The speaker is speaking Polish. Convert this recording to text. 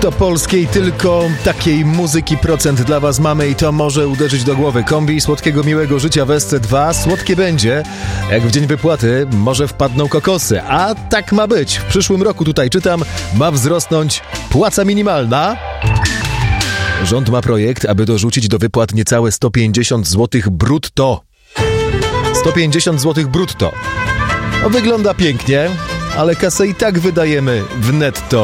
To polskiej, tylko takiej muzyki procent dla was mamy i to może uderzyć do głowy. Kombi Słodkiego Miłego Życia w SC2 słodkie będzie, jak w dzień wypłaty może wpadną kokosy. A tak ma być. W przyszłym roku, tutaj czytam, ma wzrosnąć płaca minimalna. Rząd ma projekt, aby dorzucić do wypłat niecałe 150 zł brutto. 150 zł brutto. Wygląda pięknie, ale kasę i tak wydajemy w netto.